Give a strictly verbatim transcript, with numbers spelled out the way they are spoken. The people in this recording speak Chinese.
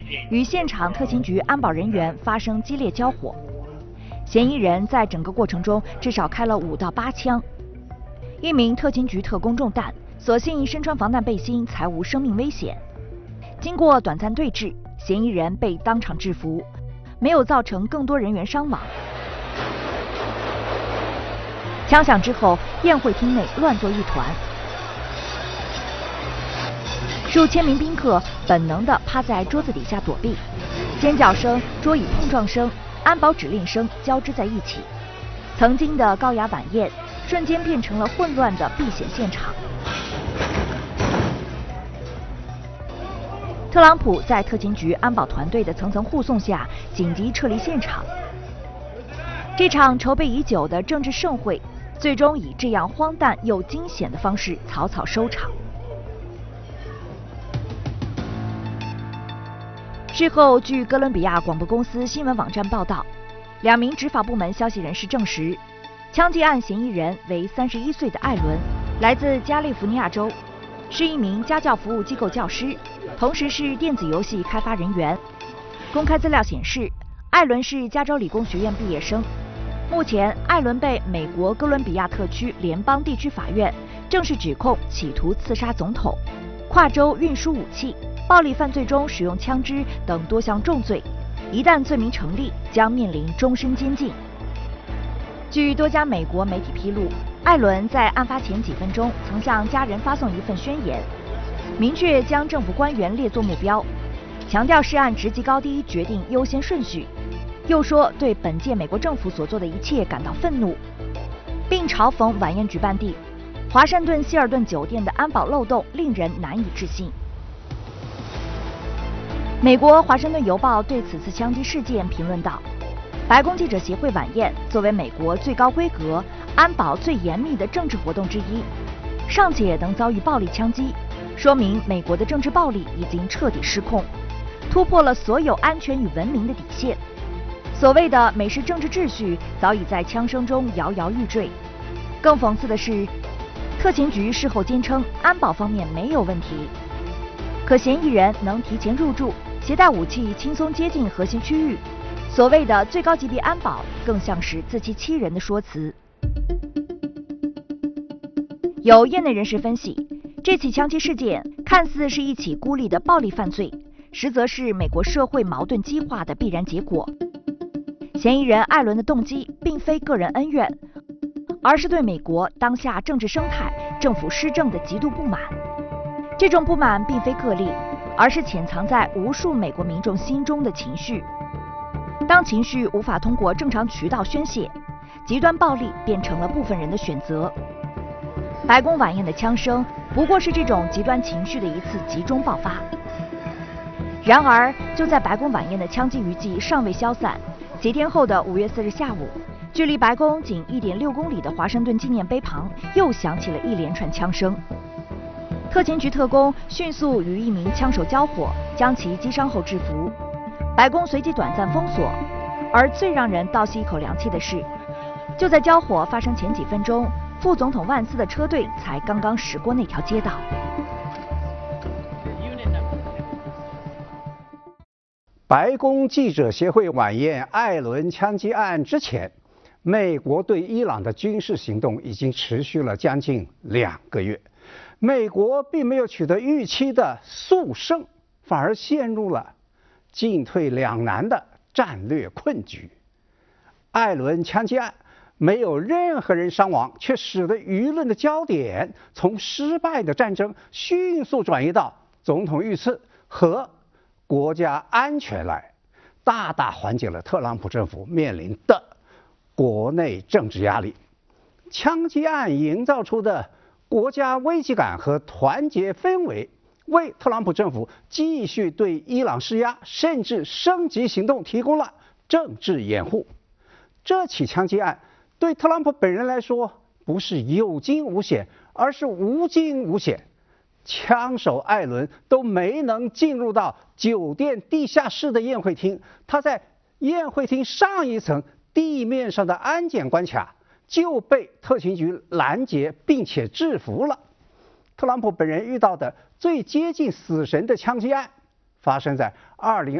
与现场特勤局安保人员发生激烈交火。嫌疑人在整个过程中至少开了五到八枪。一名特勤局特工中弹，所幸身穿防弹背心，才无生命危险。经过短暂对峙，嫌疑人被当场制服，没有造成更多人员伤亡。枪响之后，宴会厅内乱作一团，数千名宾客本能地趴在桌子底下躲避，尖叫声、桌椅碰撞声、安保指令声交织在一起，曾经的高雅晚宴瞬间变成了混乱的避险现场。特朗普在特勤局安保团队的层层护送下，紧急撤离现场。这场筹备已久的政治盛会，最终以这样荒诞又惊险的方式草草收场。事后，据哥伦比亚广播公司新闻网站报道，两名执法部门消息人士证实，枪击案嫌疑人为三十一岁的艾伦，来自加利福尼亚州，是一名家教服务机构教师，同时是电子游戏开发人员。公开资料显示，艾伦是加州理工学院毕业生。目前，艾伦被美国哥伦比亚特区联邦地区法院正式指控企图刺杀总统、跨州运输武器、暴力犯罪中使用枪支等多项重罪。一旦罪名成立，将面临终身监禁。据多家美国媒体披露，艾伦在案发前几分钟曾向家人发送一份宣言，明确将政府官员列作目标，强调涉案职级高低决定优先顺序，又说对本届美国政府所做的一切感到愤怒，并嘲讽晚宴举办地华盛顿希尔顿酒店的安保漏洞令人难以置信。美国《华盛顿邮报》对此次枪击事件评论道：“白宫记者协会晚宴作为美国最高规格、安保最严密的政治活动之一，尚且能遭遇暴力枪击，说明美国的政治暴力已经彻底失控，突破了所有安全与文明的底线。所谓的美式政治秩序早已在枪声中摇摇欲坠。更讽刺的是，特勤局事后坚称安保方面没有问题，可嫌疑人能提前入住，携带武器轻松接近核心区域，所谓的最高级别安保更像是自欺欺人的说辞。有业内人士分析，这起枪击事件看似是一起孤立的暴力犯罪，实则是美国社会矛盾激化的必然结果。嫌疑人艾伦的动机并非个人恩怨，而是对美国当下政治生态、政府施政的极度不满。这种不满并非个例，而是潜藏在无数美国民众心中的情绪。当情绪无法通过正常渠道宣泄，极端暴力变成了部分人的选择。白宫晚宴的枪声不过是这种极端情绪的一次集中爆发。然而，就在白宫晚宴的枪击余迹尚未消散，几天后的五月四日下午，距离白宫仅一点六公里的华盛顿纪念碑旁又响起了一连串枪声。特勤局特工迅速与一名枪手交火，将其击伤后制服。白宫随即短暂封锁。而最让人倒吸一口凉气的是，就在交火发生前几分钟，副总统万斯的车队才刚刚驶过那条街道。 白宫记者协会晚宴艾伦枪击案之前，美国对伊朗的军事行动已经持续了将近两个月。美国并没有取得预期的速胜，反而陷入了进退两难的战略困局。艾伦枪击案没有任何人伤亡，却使得舆论的焦点从失败的战争迅速转移到总统遇刺和国家安全来，大大缓解了特朗普政府面临的国内政治压力。枪击案营造出的国家危机感和团结氛围，为特朗普政府继续对伊朗施压，甚至升级行动提供了政治掩护。这起枪击案对特朗普本人来说，不是有惊无险，而是无惊无险。枪手艾伦都没能进入到酒店地下室的宴会厅，他在宴会厅上一层地面上的安检关卡就被特勤局拦截并且制服了。特朗普本人遇到的最接近死神的枪击案，发生在二零